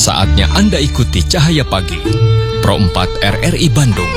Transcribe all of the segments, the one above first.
Saatnya Anda ikuti Cahaya Pagi, Pro 4 RRI Bandung.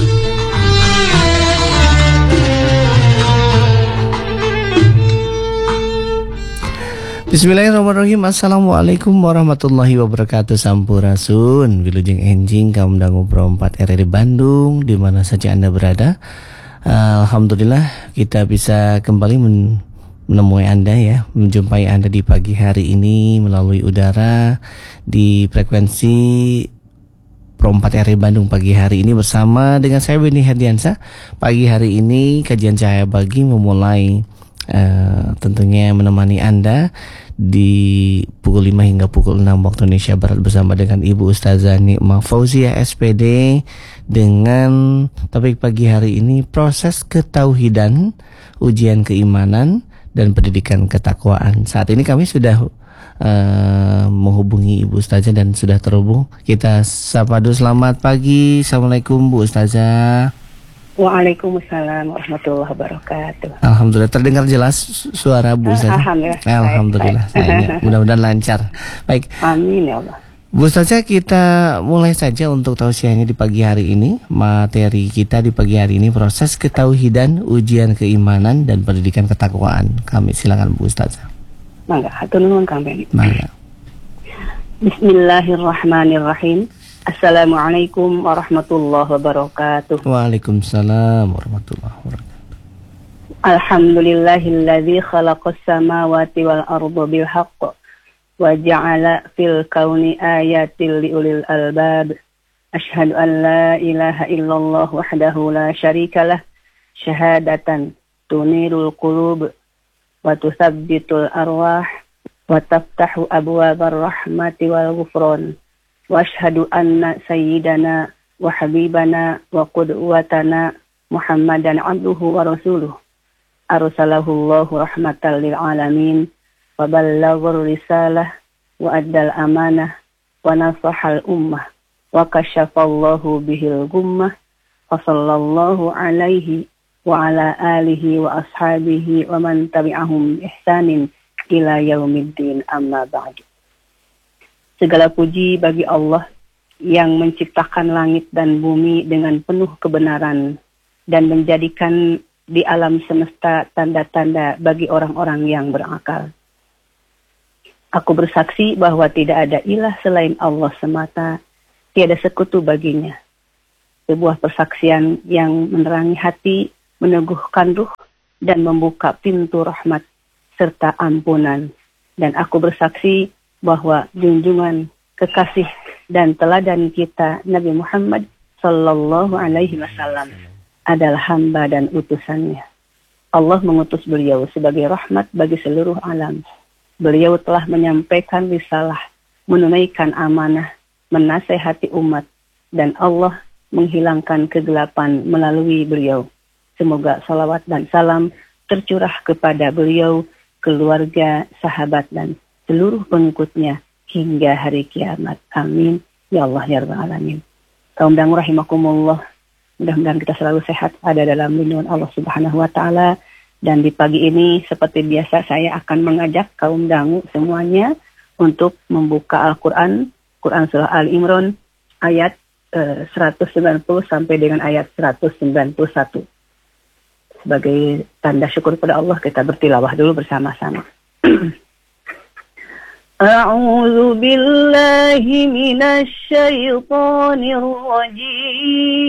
Bismillahirrahmanirrahim. Assalamualaikum warahmatullahi wabarakatuh. Sampurasun, wilujeng enjing kaum dangu Pro 4 RRI Bandung, di mana saja Anda berada. Alhamdulillah kita bisa kembali menemui Anda ya, menjumpai Anda di pagi hari ini melalui udara di frekuensi Pro 4 RRI Bandung pagi hari ini bersama dengan saya Beni Herdiansa. Pagi hari ini kajian Cahaya Pagi memulai tentunya menemani Anda di pukul 5 hingga pukul 6 waktu Indonesia Barat bersama dengan Ibu Ustazah Nikmah Fauzia SPD dengan topik pagi hari ini proses ketauhidan, ujian keimanan dan pendidikan ketakwaan. Saat ini kami sudah menghubungi Ibu Ustazah dan sudah terhubung. Kita sapa dulu, selamat pagi. Assalamualaikum Bu Ustazah. Waalaikumsalam warahmatullahi wabarakatuh. Alhamdulillah terdengar jelas suara Bu Ustazah. Alhamdulillah. Mudah-mudahan lancar. Baik. Amin ya Allah. Bu Ustazah, kita mulai saja untuk tausiahnya di pagi hari ini. Materi kita di pagi hari ini proses ketauhidan, ujian keimanan dan pendidikan ketakwaan. Kami silakan Bu Ustazah. Mangga, hatur nuhun Kang Beni. Mangga. Bismillahirrahmanirrahim. Assalamualaikum warahmatullahi wabarakatuh. Waalaikumsalam warahmatullahi wabarakatuh. Alhamdulillahilladzi khalaqas samawati wal arda bil haqq wa ja'ala fil kauni ayatil liulil albab. Asyhadu an la ilaha illallah wahdahu la syarikalah syahadatan tunirul qulub wa tuthabbitul arwah wa taftahu abwabar rahmati wal ghufran. Wa ashhadu anna sayyidana wa habibana wa qudwatana Muhammadan abduhu wa rasuluh. Arsalahu Allahu rahmatan lil alamin wa ballaghar risalah wa addal amanah wa nasahal ummah wa kasyafallahu bihil gummah wa sallallahu alaihi wa ala alihi wa ashabihi wa man tabi'ahum ihsanin ila yaumiddin, amma ba'du. Segala puji bagi Allah yang menciptakan langit dan bumi dengan penuh kebenaran dan menjadikan di alam semesta tanda-tanda bagi orang-orang yang berakal. Aku bersaksi bahwa tidak ada ilah selain Allah semata, tiada sekutu baginya. Sebuah persaksian yang menerangi hati, meneguhkan ruh, dan membuka pintu rahmat serta ampunan. Dan aku bersaksi bahwa junjungan, kekasih dan teladan kita Nabi Muhammad sallallahu alaihi wasallam adalah hamba dan utusannya. Allah mengutus beliau sebagai rahmat bagi seluruh alam. Beliau telah menyampaikan risalah, menunaikan amanah, menasehati umat, dan Allah menghilangkan kegelapan melalui beliau. Semoga salawat dan salam tercurah kepada beliau, keluarga, sahabat, dan seluruh pengikutnya hingga hari kiamat. Amin. Ya Allah ya Rabbal Alamin. Kaum dangu rahimakumullah. Mudah-mudahan kita selalu sehat, ada dalam lindungan Allah Subhanahu wa Ta'ala. Dan di pagi ini seperti biasa saya akan mengajak kaum dangu semuanya untuk membuka Al-Quran, Quran Surah Al-Imran ayat 190 sampai dengan ayat 191. Sebagai tanda syukur pada Allah, kita bertilawah dulu bersama-sama. أعوذ بالله من الشيطان الرجيم